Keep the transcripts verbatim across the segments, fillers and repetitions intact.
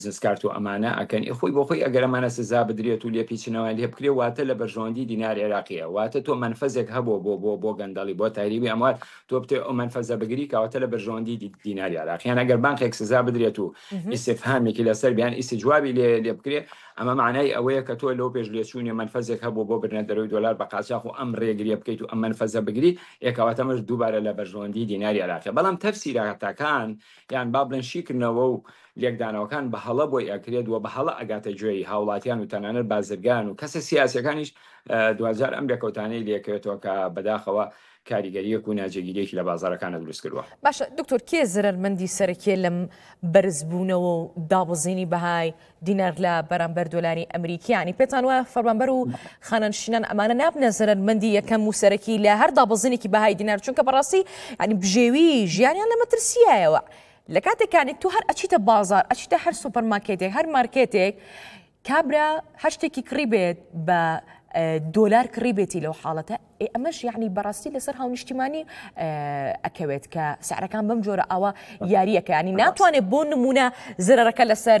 زنسکارت و ئەمانە ئەکەن خۆی بۆ خۆی ئەگەر ئەمانە سزا بدرێت و لێ پیچنەوە لێ بکرێ واتە لە بەرژەوەندی دیناری عێراقیە واتە تۆ منفەزێک هەبوو بۆ بۆ بۆ گەندەڵی بۆ تاریبی ئەموال تۆ بتێ ئەو منفەزە بگری کەواتە لە بەرژەوەندی دیناری عێراقییان ئەگەر بانقێک سزا بدرێت و ئیسفهامێکی لەسەر بیان ئیسی جوابی لێ لێ بکرێ ئەمە معنای ئەوەیە کە تۆ لەو پێش لێچوونی منفەزێک هەبوو بۆ برنە دەروی دۆلار بە قاچاق و ئەم ڕێگریە بکەیت و ئەم منفەزە بگری یەکەواتەمەش دووبارە لە بەرژەوەندی دیناری عێراقیە بەڵام تەفسیراتەکان یان با بڵێن شیکردنەوە و لێکدانەوەکان بە هەڵە بۆی ئەکرێت و بە هەڵە ئەگاتە گوێی هاوڵاتیان و تەنانەت بازرگان و کەسە سیاسەکانیش دوجار ئەم لێکەوتانەی لێکەوێتەوە کە بەداخەوە کاریگەریەک و ناجێگیریەکی لە بازارەکانە دروست کردووە. باشە دکتۆر کێ زەرمەندی سەرەکیە لەم بەرزبوونەوە و دابەزینی بەهای دینار لە بەرامبەر دۆلاری ئەمریکیانی پێتان وایە فەرمانبەر و خانەنشینان ئەمانە نابنە زەرمەندی یەکەم و سەرەکی لە هەر دابەزینێکی بەهای دینار چونکە بەڕاستی ینی بژێوی ژیانیان لە مەترسیایەوە لە کاتێکانی تو هەر ئەچیتە بازار ئەچیتە هەر سوپەرمارکێتێک هەر مارکێتێک کابرا هەر شتێکی کڕی بێت بە دۆلار کڕی بێتی لەو حاڵەتە ئەمەش یعنی بەڕاستی لەسەر هاونیشتیمانی ئەکەوێت کە سعرەکان بەم جۆرە ئەوە یاریەکە ینی ناتوانێت بۆ نمونە زەرەکە لەسەر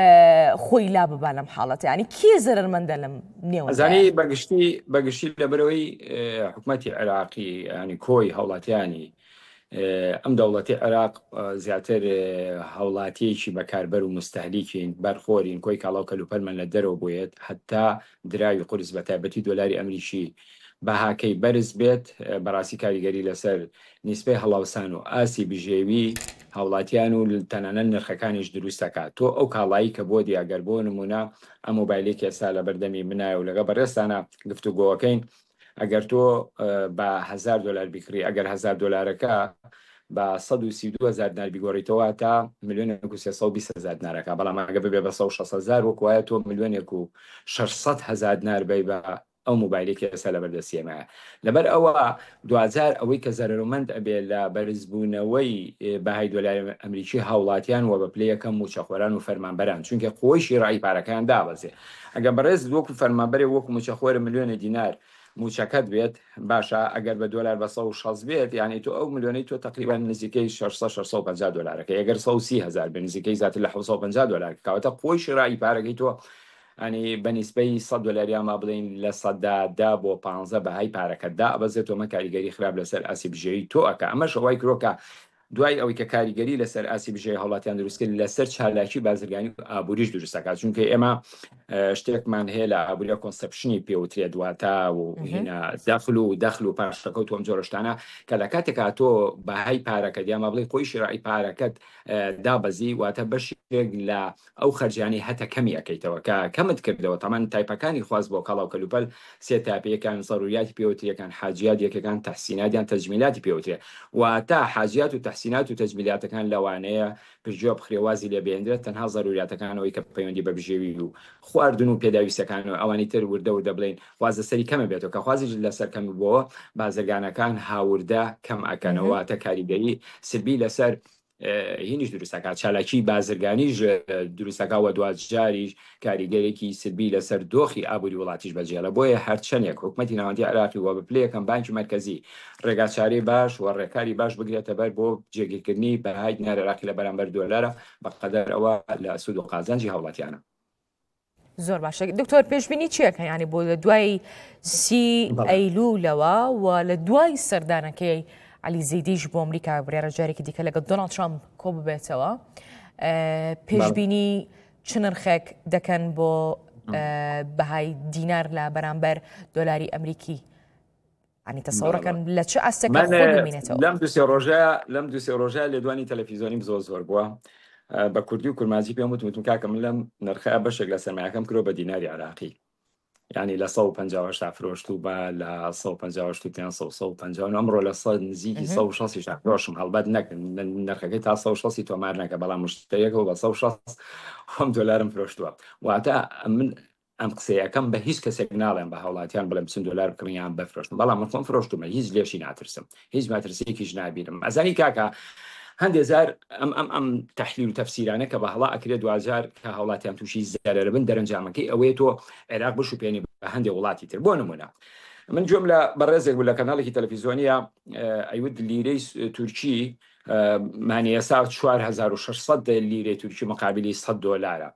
خۆی لا ببا لەم حاڵەتە ینی کێ زەرمەندە لەم نێوە ئەزانی بەگشتی بەگشتی لەبەرەوەی حکوومەتی عێراقی ینی کۆی هاوڵاتیانی ئەم دەوڵەتی عێراق زیاتر هاوڵاتیەکی بەکاربەر و مستەهلیکین بەرخۆرین کۆی کاڵاو کەلوپەرمان لە دەرەوە بێت هەتا دراوی قورس بە تایبەتی دۆلاری ئەمریکی بەهاکەی بەرز بێت بەڕاستی کاریگەری لەسەر نیسبەی هەڵاوسان و ئاسی بژێوی هاوڵاتیان و تەنانەت نرخەکانیش دروست دەکات تۆ ئەو کاڵایی کە بۆ دیاگەر بۆ نمونە ئەم مۆبایلێکی ئێستا لە بەردەمی منایە و لەگە بەڕێستانە گفتوگۆەکەین ئەگەر تۆ بە هەزار دلار بیکڕی ئەگەر هەزار دلارەکە بە سەد و سی و دوو هەزار دینار بیگۆڕیتەوە تا ملیۆنێک و سێسەد و بیست هەزار دینارەکە بەڵام ئەگە ببێ بە سەد و شەش هەزار وەک وایە تۆ ملیۆنێک و شەشسەد هەزار دینار بێ بە ئەو مۆبایلێکی ئێستا لە بەردەستیەمایە لەبەر ئەوە دوجار ئەوەی کە زەرمەند ئەبێ لە بەرزبوونەوەی بەهای دۆلاری ئەمریکی هاوڵاتیان و بە پلەیەکەم موچەخۆران و فەرمانبەران چونکە خۆیشی ڕای پارەکان دابەزێ ئەگە بەڕێز وەکو فەرمانبەرێ وەکو موچەخۆر ملیۆنە دینار موچەکەت بێت باشە ئەگەر بە دۆلار بە سەد و شەش بێت یعنی تۆ ئەو ملیۆنەی تۆ تقریبا نزیکەی شەشسەد شەشسەد و پەنجا دلارەکە ئەگەر سەد و سی هەزار بە نزیکەی زیاتر لە حەوت سەد و پەنجا دلار کەواتە خۆیشی ڕای پارەکەی تۆ ینی بەنیسبەی سەد دلاریان ما بڵین لە سەددا بۆ پانزە بەهای پارەکەتدا ئەبەزێت تۆمە کاریگەری خراپ لەسەر ئاسی بژێوی تۆ ئەکە ئەمەش ئەوەی کرۆکە دوای ئەوەی کە کاریگەری لەسەر ئاسی بژێوی هەوڵاتیان دروستکرد لەسەر چالاکی بازرگانی ئابووریش دروست دەکات چونکە ئێمە شتێکمان هەیە لە ئابووریە کۆنسەپشنی پێوترێ دواتە و هینە دەخل و دەخل و پاشەکەوت و ئەم جۆرەشتانە کە لە کاتێکا تۆ بەهای پارەکە دیامە بڵێ خۆی ڕای پارەکەت دابەزی واتە بەشێک لە ئەو خەرجیانی هەتە کەمی ئەەکەیتەوە کە کەمت کردەوە تەمان تایپەکانی خواست بۆ کاڵاو کەلوپەل سێ تاپەکان سەڕوریاتی پێوتریەکان حاجیات یەکەکان تەحسیناتیان تەجمیلاتی پێوترێ واتە حاجیات و تەحسینات و تەجمیلاتەکان لەوانەیە پژۆ بخرێوازی لێ بێنرێت تەنها زەروریاتەکانەوەی کە پەیوەندی بە بژێوی و خواردن و پێداویستەکان و ئەوانی تر وردە وردە بڵین خوازە سەری کەمە بێتەوە کە خوازیش لەسەر کەمی بۆ بازرگانەکان هاوردە کەم ئەکەنەوە تە کاریگەری سبی لەسەر هینیش دروستەکات چالاکی بازرگانیش دروستەکەوە دوجاریش کاریگەرێکی سبی لەسەر دۆخی ئابووری وڵاتیش بەجێڵە بۆیە هەرچەندێک حکومەتی ناوەندی عێراقی وە بەپلەیەکەم بانکی مرکزی ڕێگاچاری باش و ڕێکاری باش بگرێتە بەر بۆ جێگیرکردنی بەهای دیناری عێراقی لە بەرامبەر دۆلارە بەقەدەر ئەوە لە سوود و قازانجی هاوڵاتیانە. زۆر باشە دکتۆر پێشبینی چیەکە ینی بۆ لە دوای سی ئەیلوولەوە و لە دوای سەردانەکەی علی زەیدیش بۆ ئەمریکا بڕیارە جارێکی دیکە لەگەڵ دۆناڵد ترامپ کۆ ببێتەوە پێشبینی چ نرخێک دەکەن بۆ بەهای دینار لە بەرامبەر دۆلاری ئەمریکی ینی تەسەوڕەکەن لە چه ئاستێکە خۆ ببینێتەوە لەم دوسێ ڕۆژە لەم دوسێ ڕۆژە لێدوانی تەلەڤیزیۆنیم زۆر زۆر بووە بە کوردی و کورمازی پێم وتم کاکە من لەم نرخە بەشێک لە سەرمایەکەم کرۆ بە دیناری عێراقی ینی لە سەد و پەنجا و هەشت فرۆشت و بە لە سەد و پەنجا و هەشت و پێنج سەد و پەنجا و ئەمڕۆ لە سەد نزیکی سەد و شەست فرۆشم هەڵبەت نەکردن نرخەکەی تا سەد و شەست تۆمار نەکە بەڵام مشتریەکەەوە بە سەد و شەست خۆم دۆلارم فرۆشتووە واتە من ئەم قسەیەکەم بە هیچ کەسێک ناڵێن بە هاوڵاتیان بڵێم چەند دۆلار بکڕیان بەفرۆشتم بەڵام من خۆم فرۆشتومە هیچ لێشی ناترسم هیچ ماترسیەکیش نابیرم ئەزانی کاکە هەندێک زار ئەم ئەم ئەم تەحلیل و تەفسیرانە کە بە هەڵا ئەکرێت دوجار کە هاوڵاتیان تووشی زەرەرە بن دەرەنجامەکەی ئەوەیە تۆ عێراق بشوپێنی بە هەندێک وڵاتی تر بۆ نمونە من جۆم لە بەڕێزێک بوو لە کەناڵێکی تەلەڤیزیۆنیە ئەیود لیرەی تورکی مانی ئێستا چوار هەزار و شەشسەد لیرەی تورکی مقابلی سەد دۆلارە